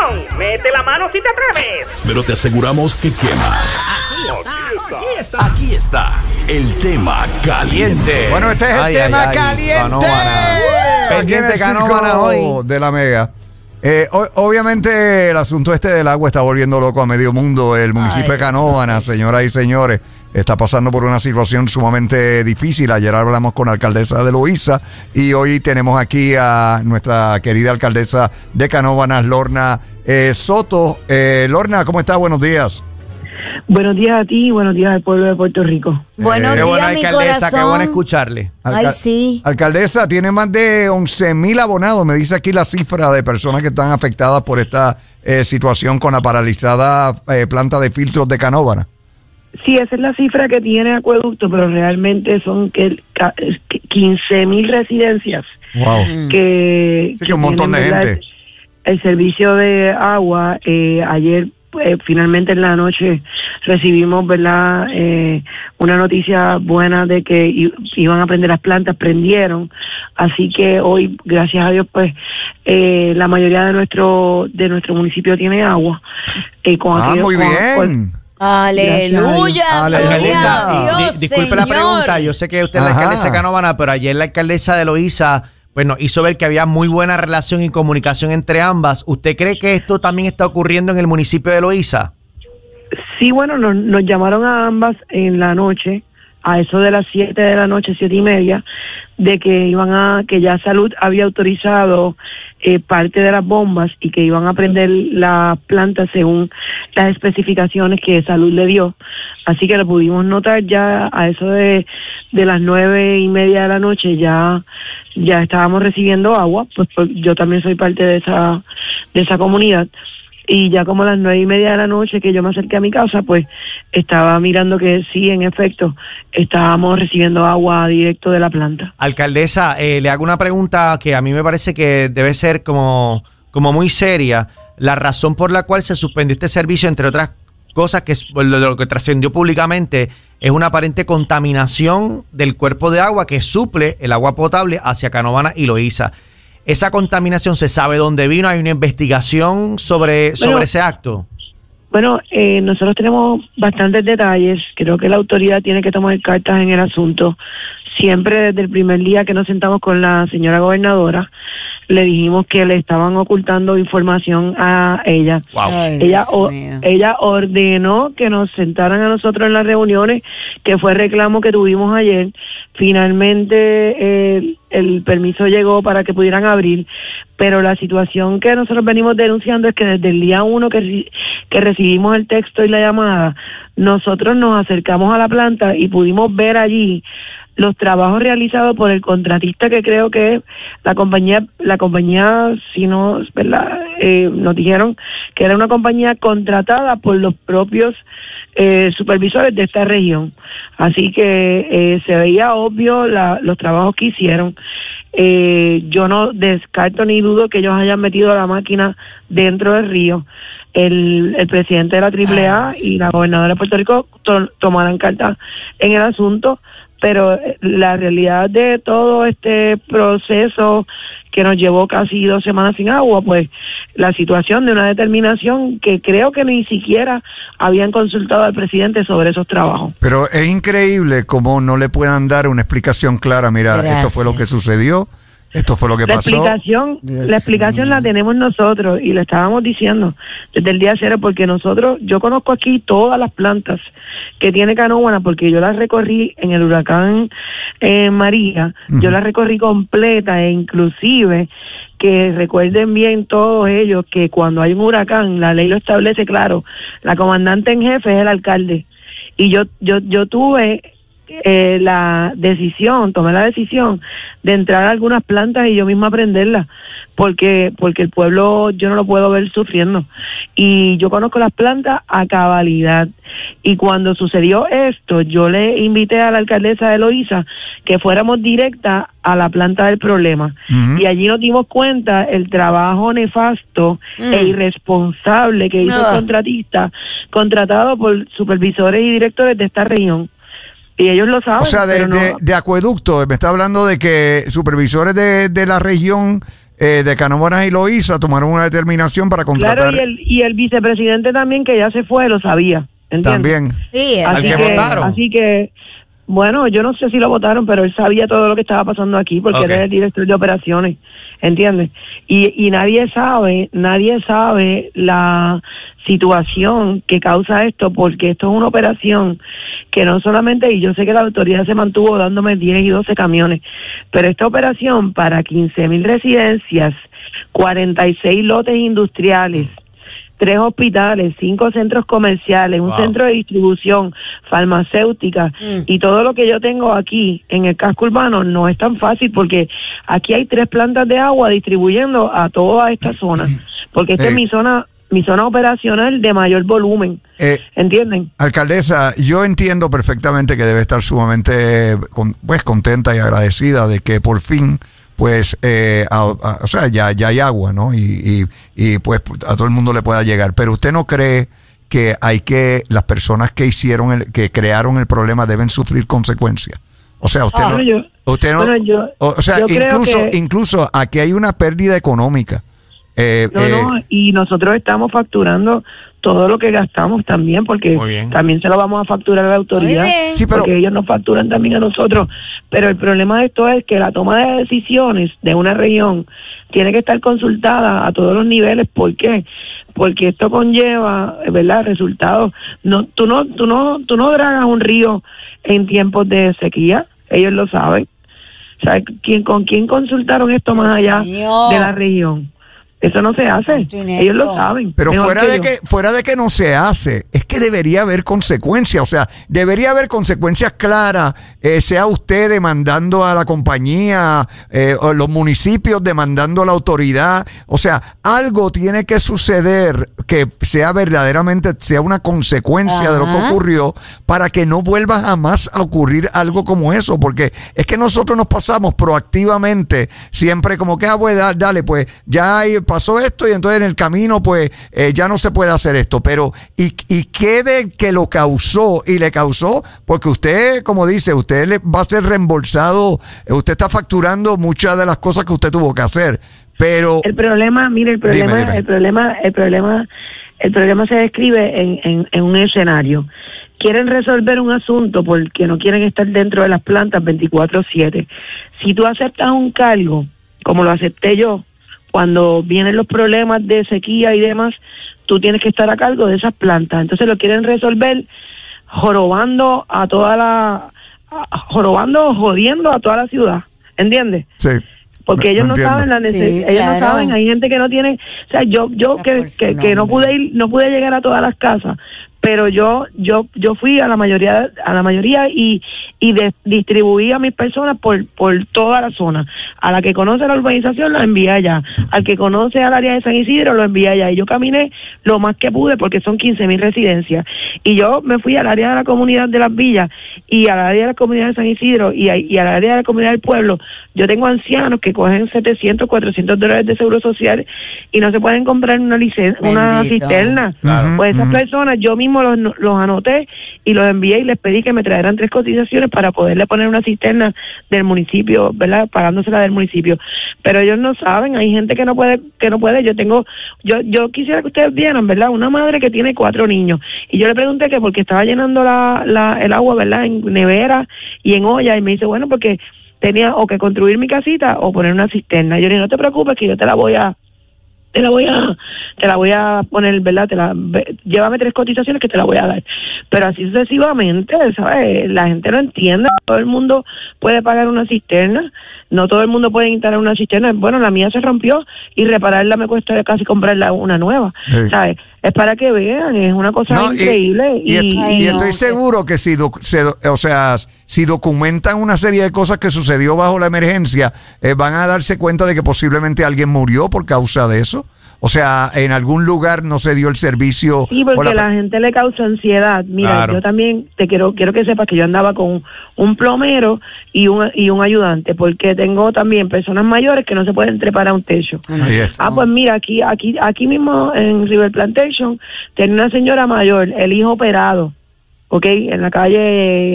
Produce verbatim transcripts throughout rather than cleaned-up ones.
atención. Mete la mano si te atreves. Pero te aseguramos que quema. Aquí está. Aquí está el tema caliente. Bueno, este es el Ay, tema ay, ay, caliente. Canóvana. Aquí en Pendiente el Canóvana circo hoy. de la Mega. Eh, o- obviamente el asunto este del agua está volviendo loco a medio mundo. El municipio Ay, de Canóvana, eso es. señoras y señores, está pasando por una situación sumamente difícil. Ayer hablamos con la alcaldesa de Loíza y hoy tenemos aquí a nuestra querida alcaldesa de Canóvana, Lorna eh, Soto. Eh, Lorna, ¿cómo estás? Buenos días. Buenos días a ti y buenos días al pueblo de Puerto Rico. Buenos Eh, Qué buena días, mi alcaldesa, corazón. qué bueno escucharle. Ay, Alcal- sí. Alcaldesa, tiene más de once mil abonados. Me dice aquí la cifra de personas que están afectadas por esta eh, situación con la paralizada eh, planta de filtros de Canóvana. Sí, esa es la cifra que tiene Acueducto, pero realmente son que ca- quince mil residencias Wow. que, Sí, que un montón de tienen, ¿verdad? gente. El, el servicio de agua. Eh, ayer, eh, finalmente en la noche, recibimos, ¿verdad? Eh, una noticia buena de que i- iban a prender las plantas, prendieron. Así que hoy, gracias a Dios, pues eh, la mayoría de nuestro de nuestro municipio tiene agua. Eh, con Ah, aquellos- muy con- bien. Aleluya. Aleluya. Gloria a Alcaldesa, Dios, di- disculpe la Señor. pregunta, yo sé que usted es la Ajá. alcaldesa de Canóvana, pero ayer la alcaldesa de Loíza pues nos hizo ver que había muy buena relación y comunicación entre ambas. ¿Usted cree que esto también está ocurriendo en el municipio de Loíza? Sí, bueno, nos, nos llamaron a ambas en la noche, a eso de las siete de la noche, siete y media, de que iban a, que ya Salud había autorizado eh, parte de las bombas y que iban a prender la planta según las especificaciones que Salud le dio. Así que lo pudimos notar ya a eso de, de las nueve y media de la noche, ya, ya estábamos recibiendo agua, pues, pues yo también soy parte de esa, de esa comunidad. Y ya como a las nueve y media de la noche que yo me acerqué a mi casa, pues estaba mirando que sí, en efecto, estábamos recibiendo agua directo de la planta. Alcaldesa, eh, le hago una pregunta que a mí me parece que debe ser como, como muy seria. La razón por la cual se suspendió este servicio, entre otras cosas, que es lo, lo que trascendió públicamente, es una aparente contaminación del cuerpo de agua que suple el agua potable hacia Canóvana y Loíza. ¿Esa contaminación se sabe dónde vino? ¿Hay una investigación sobre, sobre Bueno, ese acto? Bueno, eh, nosotros tenemos bastantes detalles. Creo que la autoridad tiene que tomar cartas en el asunto. Siempre desde el primer día que nos sentamos con la señora gobernadora, le dijimos que le estaban ocultando información a ella. Wow. Ay, Ella, Dios o- mío. ella ordenó que nos sentaran a nosotros en las reuniones, que fue el reclamo que tuvimos ayer. Finalmente eh, el permiso llegó para que pudieran abrir, pero la situación que nosotros venimos denunciando es que desde el día uno que, re- que recibimos el texto y la llamada, nosotros nos acercamos a la planta y pudimos ver allí los trabajos realizados por el contratista, que creo que es la compañía, la compañía, si no, ¿verdad? Eh, nos dijeron que era una compañía contratada por los propios eh, supervisores de esta región. Así que eh, se veía obvio la, los trabajos que hicieron. Eh, yo no descarto ni dudo que ellos hayan metido la máquina dentro del río. El, el presidente de la triple A Ay, y la gobernadora de Puerto Rico to- tomarán carta en el asunto, pero la realidad de todo este proceso que nos llevó casi dos semanas sin agua, pues la situación de una determinación que creo que ni siquiera habían consultado al presidente sobre esos trabajos. Pero es increíble cómo no le puedan dar una explicación clara. Mira, esto fue lo que Gracias. sucedió, esto fue lo que La pasó. explicación, Dios la explicación mío. la tenemos nosotros y le estábamos diciendo desde el día cero, porque nosotros, yo conozco aquí todas las plantas que tiene Canóvana, porque yo las recorrí en el huracán eh, María, yo las recorrí completa, e inclusive que recuerden bien todos ellos que cuando hay un huracán, la ley lo establece claro, la comandante en jefe es el alcalde, y yo yo yo tuve Eh, la decisión, tomé la decisión de entrar a algunas plantas y yo misma prenderlas, porque porque el pueblo yo no lo puedo ver sufriendo, y yo conozco las plantas a cabalidad. Y cuando sucedió esto, yo le invité a la alcaldesa de Loíza que fuéramos directa a la planta del problema, Ujú. y allí nos dimos cuenta el trabajo nefasto Mm. e irresponsable que hizo Ah. el contratista contratado por supervisores y directores de esta región. Y ellos lo saben. O sea, de, pero no- de, de acueducto, me está hablando de que supervisores de, de la región eh, de Canóvanas y Loíza tomaron una determinación para contratar. Claro, y el, y el vicepresidente también, que ya se fue, lo sabía. ¿Entiendes? También. Sí, ¿Al Así que que, votaron? así que, bueno, yo no sé si lo votaron, pero él sabía todo lo que estaba pasando aquí, porque Ok. él era el director de operaciones, ¿entiendes? Y, y nadie sabe, nadie sabe la situación que causa esto, porque esto es una operación que no solamente, y yo sé que la autoridad se mantuvo dándome diez y doce camiones, pero esta operación para quince mil residencias, cuarenta y seis lotes industriales, tres hospitales, cinco centros comerciales, un Wow. centro de distribución, farmacéutica, Mm. y todo lo que yo tengo aquí en el casco urbano no es tan fácil, porque aquí hay tres plantas de agua distribuyendo a toda esta zona, porque esta Eh. es mi zona, mi zona operacional de mayor volumen, Eh, ¿entienden? Alcaldesa, yo entiendo perfectamente que debe estar sumamente con- pues contenta y agradecida de que por fin pues eh, a- a- o sea ya, ya hay agua, ¿no? Y, y, y pues a todo el mundo le pueda llegar, pero usted no cree que hay que las personas que hicieron el, que crearon el problema deben sufrir consecuencias. O sea, usted Ah, no, bueno, yo- usted no, bueno, yo- o, o sea, yo creo incluso que- incluso aquí hay una pérdida económica. Eh, No, eh, no, y nosotros estamos facturando todo lo que gastamos también, porque Muy bien. también se lo vamos a facturar a la autoridad, Muy bien. Sí, pero- porque ellos nos facturan también a nosotros. Pero el problema de esto es que la toma de decisiones de una región tiene que estar consultada a todos los niveles. ¿Por qué? Porque esto conlleva, ¿verdad?, resultados. No, tú no, tú no, tú no dragas un río en tiempos de sequía, ellos lo saben. ¿Sabes quién, con quién consultaron esto más Dios allá mío. de la región? Eso no se hace. Santo Inepto. Ellos lo saben. Pero mejor fuera que de yo. que fuera de que no se hace, es que debería haber consecuencias, o sea, debería haber consecuencias claras, eh, sea usted demandando a la compañía, eh, o los municipios demandando a la autoridad, o sea, algo tiene que suceder que sea verdaderamente, sea una consecuencia de lo que Ajá. ocurrió para que no vuelva jamás a ocurrir algo como eso, porque es que nosotros nos pasamos proactivamente, siempre como que, ah, pues da- dale, pues ya hay- pasó esto y entonces en el camino pues eh, ya no se puede hacer esto, pero ¿y, y qué de que lo causó? Y le causó porque usted, como dice, usted le va a ser reembolsado, eh, usted está facturando muchas de las cosas que usted tuvo que hacer, pero... El problema, mire, el problema, Dime, dime. el problema, el problema, el problema se describe en, en, en un escenario. Quieren resolver un asunto porque no quieren estar dentro de las plantas veinticuatro siete. Si tú aceptas un cargo, como lo acepté yo, cuando vienen los problemas de sequía y demás, tú tienes que estar a cargo de esas plantas. Entonces lo quieren resolver jorobando a toda la, a- jorobando o jodiendo a toda la ciudad, ¿entiendes? Sí. Porque Me- ellos me no entiendo. saben la necesidad, Sí, ellos no claro. saben, hay gente que no tiene, o sea, yo yo Esa que, por su que, que no nombre. pude ir, no pude llegar a todas las casas, pero yo yo yo fui a la mayoría a la mayoría y y de- distribuí a mis personas por por toda la zona. A la que conoce la urbanización la envié allá, al que conoce al área de San Isidro lo envié allá, y yo caminé lo más que pude porque son quince mil residencias, y yo me fui al área de la comunidad de las villas y al área de la comunidad de San Isidro y, a- y al área de la comunidad del pueblo. Yo tengo ancianos que cogen setecientos, cuatrocientos dólares de seguro social y no se pueden comprar una licen una Bendito. cisterna. Claro. Pues esas Ujú. personas yo mismo los, los anoté y los envié y les pedí que me trajeran tres cotizaciones para poderle poner una cisterna del municipio, ¿verdad? Pagándosela del municipio. Pero ellos no saben, hay gente que no puede, que no puede. Yo tengo, yo, yo quisiera que ustedes vieran, ¿verdad? Una madre que tiene cuatro niños. Y yo le pregunté que porque estaba llenando la, la, el agua, ¿verdad? En nevera y en olla. Y me dice, bueno, porque tenía o que construir mi casita o poner una cisterna. Yo le dije, no te preocupes que yo te la voy a, te la voy a, te la voy a poner, ¿verdad? Te la, ve- llévame tres cotizaciones que te la voy a dar. Pero así sucesivamente, ¿sabes? La gente no entiende, todo el mundo puede pagar una cisterna, no todo el mundo puede instalar una cisterna. Bueno, la mía se rompió y repararla me cuesta casi comprarla una nueva, Sí. ¿sabes? Es para que vean, es una cosa No, y- increíble. Y, Y, est- Ay, y no, estoy que- seguro que si, doc- se do- o sea, si documentan una serie de cosas que sucedió bajo la emergencia, eh, van a darse cuenta de que posiblemente alguien murió por causa de eso. O sea, en algún lugar no se dio el servicio. Sí, o porque la- la gente le causa ansiedad. Mira, Claro. yo también te quiero quiero que sepas que yo andaba con un plomero y un y un ayudante, porque tengo también personas mayores que no se pueden trepar a un techo. Ahí está. Ah, pues mira, aquí aquí aquí mismo en River Plantation tiene una señora mayor, el hijo operado, ¿ok? En la calle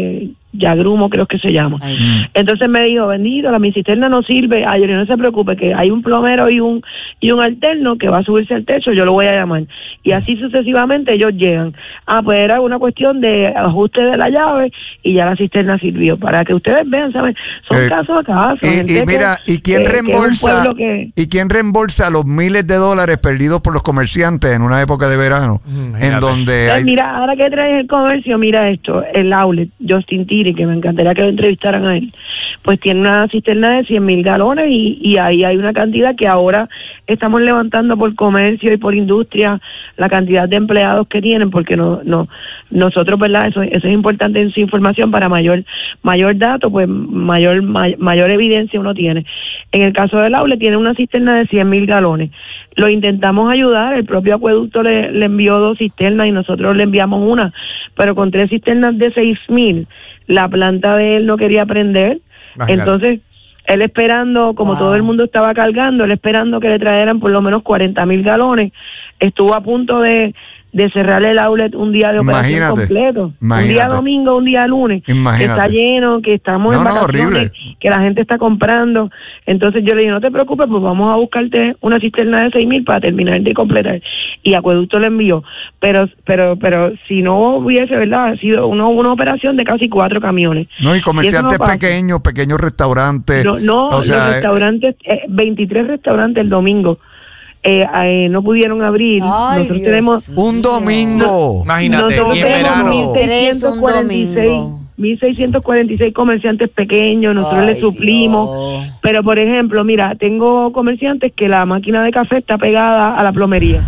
Yagrumo creo que se llama. Ay. Entonces me dijo, bendito, la mi cisterna no sirve. Ay, yo no se preocupe, que hay un plomero y un y un alterno que va a subirse al techo, yo lo voy a llamar. Y así sucesivamente ellos llegan. Ah, pues era una cuestión de ajuste de la llave y ya la cisterna sirvió. Para que ustedes vean, ¿saben? Son Eh, casos a casos. Y, gente y mira, que- ¿y quién que- que es un reembolsa pueblo que- y quién reembolsa los miles de dólares perdidos por los comerciantes en una época de verano, Imagínate. en donde Pues hay, mira, ahora que traes el comercio, mira esto, el outlet, Justin Tiri, que me encantaría que lo entrevistaran a él, pues tiene una cisterna de cien mil galones y, y ahí hay una cantidad que ahora estamos levantando por comercio y por industria, la cantidad de empleados que tienen, porque no, no, nosotros, ¿verdad? Eso, eso es importante en su información para mayor, mayor dato, pues mayor, may- mayor evidencia uno tiene. En el caso del outlet tiene una cisterna de cien mil galones. Lo intentamos ayudar, el propio acueducto le, le envió dos cisternas y nosotros le enviamos una, pero con tres cisternas de seis mil, la planta de él no quería prender, Imagínate. entonces él esperando, como Wow. todo el mundo estaba cargando, él esperando que le trajeran por lo menos cuarenta mil galones, estuvo a punto de, de cerrar el outlet un día de operación Imagínate, completo, un imagínate. día domingo, un día lunes, que Imagínate. está lleno, que estamos No, en no, vacaciones, horrible. que la gente está comprando. Entonces yo le dije, no te preocupes, pues vamos a buscarte una cisterna de seis mil para terminar de completar. Y Acueducto le envió. Pero pero pero si no hubiese, ¿verdad? Ha sido una, una operación de casi cuatro camiones. no, y comerciantes Y eso no pasa. pequeños, pequeños restaurantes. No, no o sea, los restaurantes, eh, veintitrés restaurantes el domingo eh, eh, no pudieron abrir. Ay, Nosotros Dios tenemos... mío. un domingo. Imagínate, Nosotros y en vemos verano. mil- Tres un domingo. mil seiscientos cuarenta y seis comerciantes pequeños, nosotros Ay, les suplimos. Dios. Pero, por ejemplo, mira, tengo comerciantes que la máquina de café está pegada a la plomería.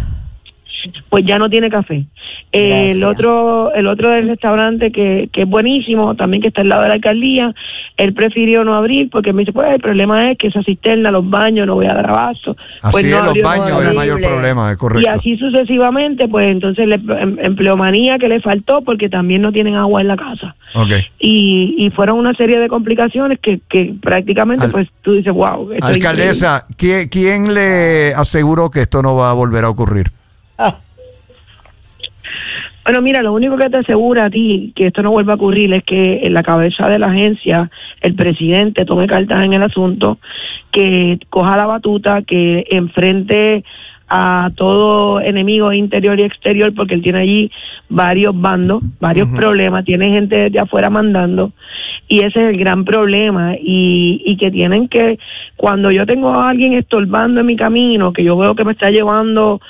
Pues ya no tiene café. Eh, el Gracias. otro el otro del restaurante que, que es buenísimo, también que está al lado de la alcaldía, él prefirió no abrir porque me dice, pues el problema es que esa cisterna, los baños, no voy a dar abasto. Así Pues no es, los abrió. baños es el mayor horrible. problema, es correcto. Y así sucesivamente, pues entonces la em- empleomanía que le faltó porque también no tienen agua en la casa. Ok. Y, y fueron una serie de complicaciones que, que prácticamente, Al- pues tú dices, wow. esto es Alcaldesa, ¿quién, ¿quién le aseguró que esto no va a volver a ocurrir? Ah, Bueno, mira, lo único que te asegura a ti que esto no vuelva a ocurrir es que en la cabeza de la agencia el presidente tome cartas en el asunto, que coja la batuta, que enfrente a todo enemigo interior y exterior, porque él tiene allí varios bandos, varios Ujú. problemas, tiene gente desde afuera mandando, y ese es el gran problema, y, y que tienen que, cuando yo tengo a alguien estorbando en mi camino, que yo veo que me está llevando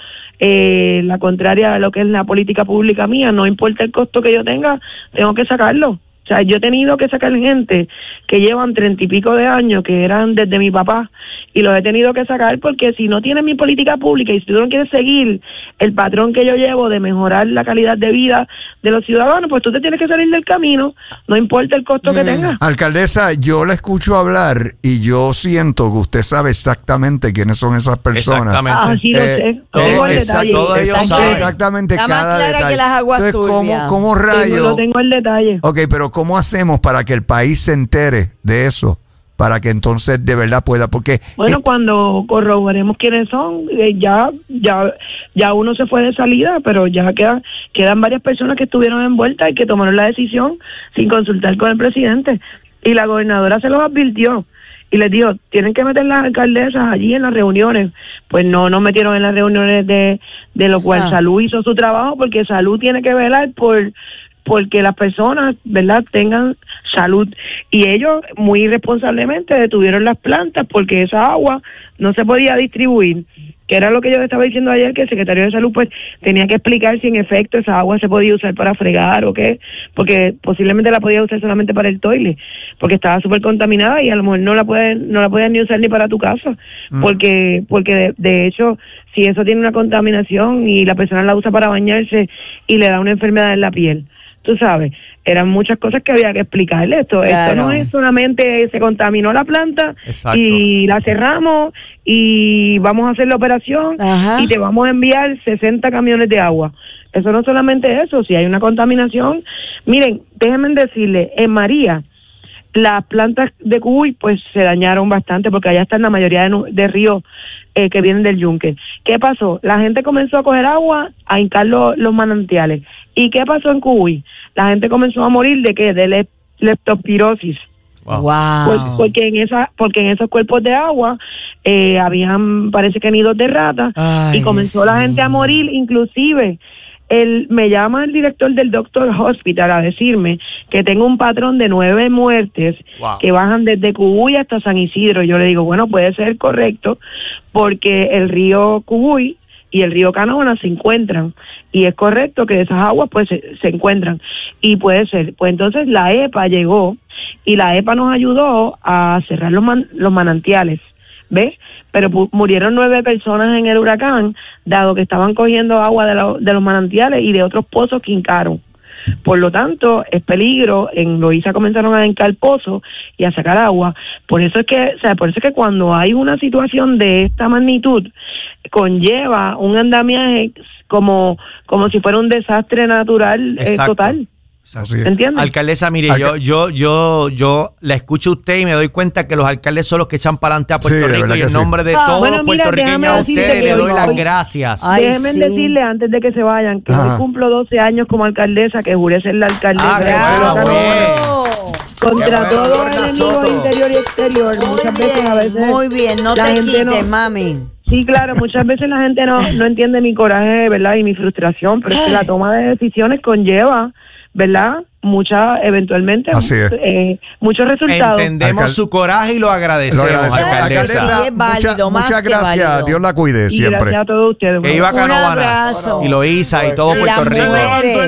eh, la contraria a lo que es la política pública mía, no importa el costo que yo tenga, tengo que sacarlo. O sea, yo he tenido que sacar gente que llevan treinta y pico de años, que eran desde mi papá, y los he tenido que sacar porque si no tienen mi política pública y si tú no quieres seguir el patrón que yo llevo de mejorar la calidad de vida de los ciudadanos, pues tú te tienes que salir del camino, no importa el costo que tengas. Alcaldesa, yo la escucho hablar y yo siento que usted sabe exactamente quiénes son esas personas. Exactamente. Ah, sí lo Eh, sé. todo Tengo el exacto, detalle. todo ellos exacto, saben. exactamente Está más cada clara detalle. que las aguas Entonces, ¿cómo, turbias. cómo Tengo- rayos? lo tengo el detalle. Ok, pero ¿cómo hacemos para que el país se entere de eso? Para que entonces de verdad pueda, porque... Bueno, eh, cuando corroboremos quiénes son, eh, ya ya ya uno se fue de salida, pero ya quedan quedan varias personas que estuvieron envueltas y que tomaron la decisión sin consultar con el presidente. Y la gobernadora se los advirtió y les dijo, tienen que meter las alcaldesas allí en las reuniones. Pues no, no metieron en las reuniones de, de lo cual Ah. Salud hizo su trabajo, porque Salud tiene que velar por porque las personas, ¿verdad?, tengan salud. Y ellos muy irresponsablemente detuvieron las plantas porque esa agua no se podía distribuir, que era lo que yo estaba diciendo ayer, que el secretario de Salud pues tenía que explicar si en efecto esa agua se podía usar para fregar o qué, porque posiblemente la podía usar solamente para el toile, porque estaba súper contaminada y a lo mejor no la pueden no la pueden ni usar ni para tu casa, Mm. porque porque de, de hecho si eso tiene una contaminación y la persona la usa para bañarse y le da una enfermedad en la piel, tú sabes, eran muchas cosas que había que explicarle. Esto, esto Claro. no es solamente se contaminó la planta Exacto. y la cerramos y vamos a hacer la operación Ajá. y te vamos a enviar sesenta camiones de agua. Eso no solamente eso, si hay una contaminación. Miren, déjenme decirle, en María, las plantas de Cuy pues se dañaron bastante porque allá están la mayoría de, nu- de ríos eh, que vienen del yunque. ¿Qué pasó? La gente comenzó a coger agua, a hincar lo- los manantiales. ¿Y qué pasó en Cuy? La gente comenzó a morir de qué? De, le- leptospirosis. Wow. Pues, porque en esa, porque en esos cuerpos de agua eh, habían, parece que nidos de rata. Ay, y comenzó Dios la gente mío. a morir, inclusive. El, me llama el director del Doctor Hospital a decirme que tengo un patrón de nueve muertes Wow. que bajan desde Cubuy hasta San Isidro. Yo le digo, bueno, puede ser correcto porque el río Cubuy y el río Canóvana se encuentran y es correcto que esas aguas pues se, se encuentran y puede ser. Pues entonces la E P A llegó y la E P A nos ayudó a cerrar los, man, los manantiales, ¿ves? Pero pu- murieron nueve personas en el huracán, dado que estaban cogiendo agua de, lo- de los manantiales y de otros pozos que hincaron. Por lo tanto, es peligro. En Loíza comenzaron a hincar pozos y a sacar agua. Por eso es que, o sea, por eso es que cuando hay una situación de esta magnitud, conlleva un andamiaje como, como si fuera un desastre natural eh, Exacto. total. Así es. ¿Entiendes? Alcaldesa, mire, Alca- yo, yo, yo, yo la escucho a usted y me doy cuenta que los alcaldes son los que echan para adelante a Puerto Sí, de Rico verdad y que en sí. nombre de Ah, todos bueno, los mira, puertorriqueños déjame a usted decirte le que doy hoy- las gracias. Ay, Déjenme sí. decirle antes de que se vayan que Ajá. hoy cumplo doce años como alcaldesa, que juré ser la alcaldesa Ah, de qué Pueblo bueno, Canóvano. bueno. Contra Qué bueno, todo Lorna enemigo Soto. interior y exterior. Muchas Muy veces a veces bien, muy bien, no la te gente quites, no- mami. Sí, claro, muchas veces la gente no, no entiende mi coraje, ¿verdad? Y mi frustración, pero es que la toma de decisiones conlleva, ¿verdad? Mucha, eventualmente, Así es. eh, muchos resultados. Entendemos Alcal- su coraje y lo Lo agradecemos, agradecemos. alcaldesa. Sí, es válido, muchas, más muchas que gracias. válido. Dios la cuide Y siempre. gracias a todos ustedes. Que iba a Un Canóvanas abrazo. y Loíza y todo Las Puerto Rico. mujeres.